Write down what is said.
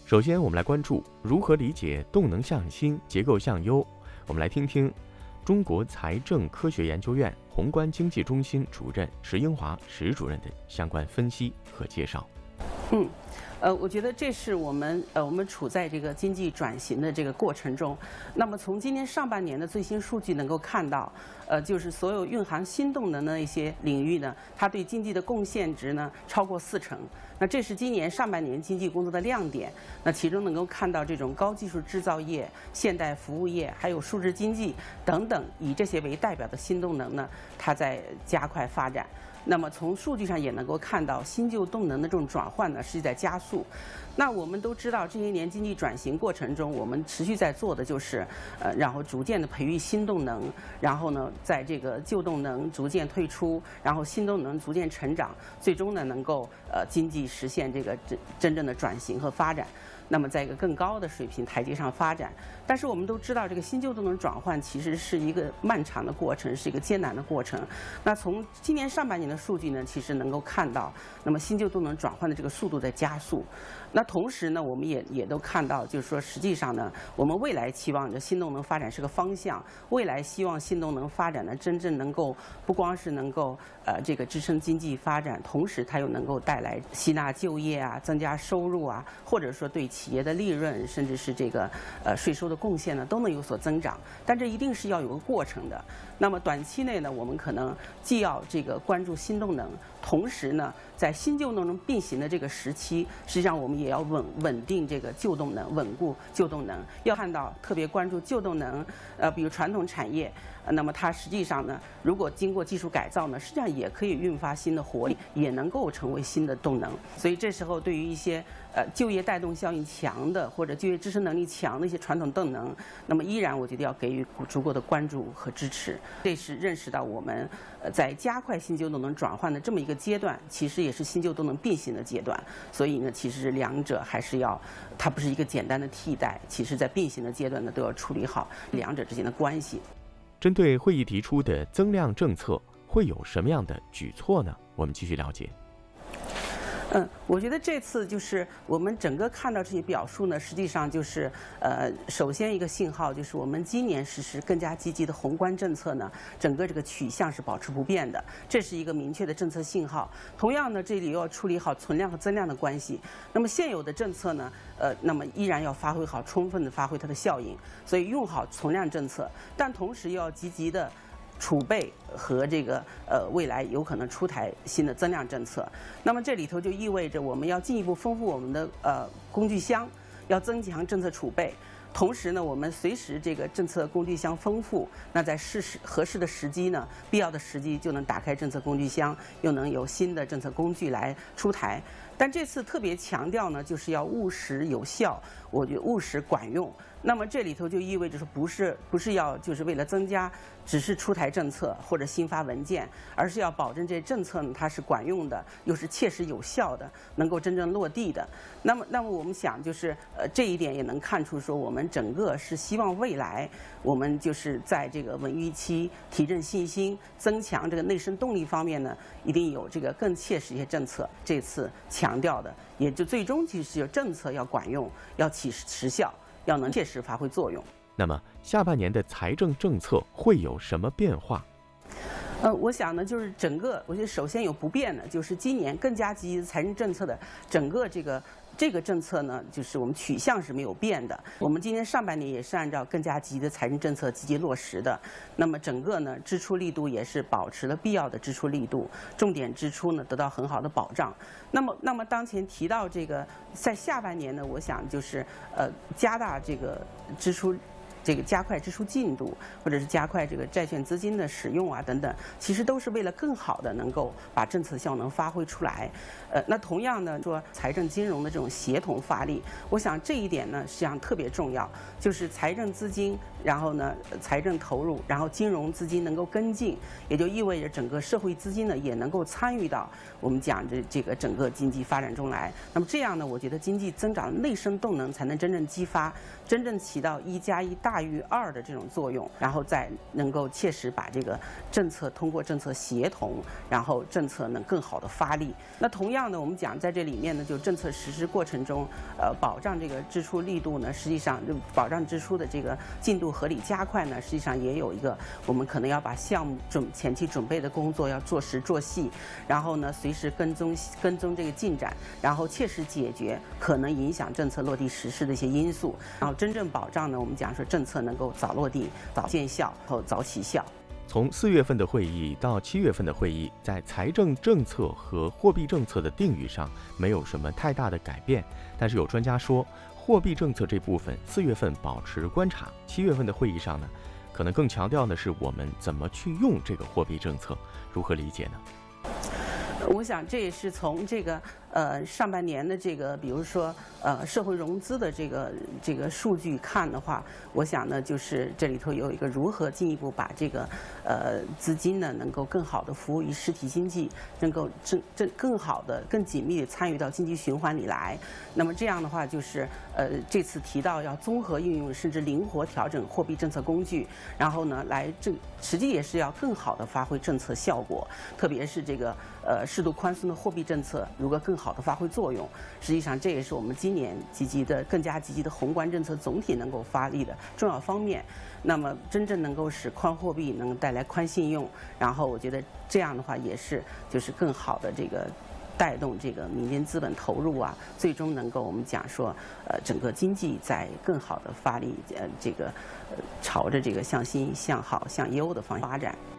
首先，我们来关注如何理解动能向新、结构向优。我们来听听中国财政科学研究院宏观经济中心主任石英华石主任的相关分析和介绍。 我觉得这是我们处在这个经济转型的这个过程中。那么从今年上半年的最新数据能够看到，就是所有蕴含新动能的一些领域呢，它对经济的贡献值呢超过40%。那这是今年上半年经济工作的亮点。那其中能够看到这种高技术制造业、现代服务业，还有数字经济等等，以这些为代表的新动能呢，它在加快发展。那么从数据上也能够看到，新旧动能的这种转换呢是在加速。那我们都知道，这些年经济转型过程中，我们持续在做的就是，然后逐渐的培育新动能，然后呢，在这个旧动能逐渐退出，然后新动能逐渐成长，最终呢能够经济实现这个真正的转型和发展。那么在一个更高的水平台阶上发展。但是我们都知道，这个新旧动能转换其实是一个漫长的过程，是一个艰难的过程。那从今年上半年的数据呢，其实能够看到，那么新旧动能转换的这个速度在加速。那同时呢，我们也都看到，就是说实际上呢，我们未来期望着新动能发展是个方向，未来希望新动能发展呢，真正能够不光是能够这个支撑经济发展，同时它又能够带来吸纳就业啊，增加收入啊，或者说对企业的利润，甚至是这个税收的贡献呢，都能有所增长。但这一定是要有个过程的。那么短期内呢，我们可能既要这个关注新动能，同时呢，在新旧动能并行的这个时期，实际上我们也要稳定这个旧动能，稳固旧动能。要看到特别关注旧动能，比如传统产业，那么它实际上呢，如果经过技术改造呢，实际上也可以运发新的活力，也能够成为新的动能。所以这时候对于一些就业带动效应强的或者就业支撑能力强的一些传统动能，那么依然我觉得要给予足够的关注和支持。这是认识到我们在加快新旧动能转换的这么一个阶段，其实也是新旧动能并行的阶段。所以呢，其实两者还是要，它不是一个简单的替代，其实在并行的阶段呢，都要处理好两者之间的关系。 针对会议提出的增量政策，会有什么样的举措呢？我们继续了解。 我觉得这次就是我们整个看到这些表述呢，实际上就是首先一个信号就是我们今年实施更加积极的宏观政策呢，整个这个取向是保持不变的，这是一个明确的政策信号。同样呢，这里又要处理好存量和增量的关系。那么现有的政策呢，那么依然要充分的发挥它的效应，所以用好存量政策，但同时又要积极的储备和这个未来有可能出台新的增量政策。那么这里头就意味着我们要进一步丰富我们的工具箱，要增强政策储备。同时呢，我们随时这个政策工具箱丰富，那在合适的时机呢，必要的时机就能打开政策工具箱，又能有新的政策工具来出台。但这次特别强调呢，就是要务实有效，我觉得务实管用。那么这里头就意味着说，不是要就是为了增加，只是出台政策或者新发文件，而是要保证这些政策呢它是管用的，又是切实有效的，能够真正落地的。那么我们想就是这一点也能看出说，我们整个是希望未来我们就是在这个稳预期、提振信心、增强这个内生动力方面呢，一定有这个更切实一些政策。这次强调的，也就最终就是政策要管用，要起实效，要能切实发挥作用。 那么下半年的财政政策会有什么变化？ 我想呢，就是我觉得首先有不变的，就是今年更加积极的财政政策的整个这个政策呢，就是我们取向是没有变的。我们今年上半年也是按照更加积极的财政政策积极落实的。那么整个呢，支出力度也是保持了必要的支出力度，重点支出呢得到很好的保障。那么当前提到这个在下半年呢，我想就是加大这个支出。这个加快支出进度，或者是加快这个债券资金的使用啊等等，其实都是为了更好的能够把政策效能发挥出来。那同样呢，说财政金融的这种协同发力，我想这一点呢实际上特别重要，就是财政资金然后呢财政投入，然后金融资金能够跟进，也就意味着整个社会资金呢也能够参与到我们讲的这个整个经济发展中来。那么这样呢，我觉得经济增长的内生动能才能真正激发，真正起到1+1大于2的这种作用，然后再能够切实把这个政策通过政策协同，然后政策能更好的发力。那同样呢，我们讲在这里面呢，就政策实施过程中，保障这个支出力度呢，实际上就保障支出的这个进度合理加快呢，实际上也有一个我们可能要把项目前期准备的工作要做实做细，然后呢随时跟踪这个进展，然后切实解决可能影响政策落地实施的一些因素，然后真正保障呢，我们讲说政策能够早落地、早见效、后早起效。 从4月份的会议到7月份的会议，在财政政策和货币政策的定语上没有什么太大的改变，但是有专家说，货币政策这部分4月份保持观察，7月份的会议上呢，可能更强调的是我们怎么去用这个货币政策，如何理解呢？ 我想这也是从这个上半年的这个，比如说社会融资的这个数据看的话，我想呢，就是这里头有一个如何进一步把这个资金呢，能够更好的服务于实体经济，能够更好的、更紧密的参与到经济循环里来。那么这样的话，就是这次提到要综合运用甚至灵活调整货币政策工具，然后呢，实际也是要更好的发挥政策效果，特别是这个适度宽松的货币政策如何更好的发挥作用。实际上，这也是我们今年更加积极的宏观政策总体能够发力的重要方面。那么，真正能够使宽货币能带来宽信用，然后我觉得这样的话也是就是更好的这个带动这个民间资本投入啊，最终能够我们讲说，整个经济在更好的发力，朝着这个向新向好向优的方向发展。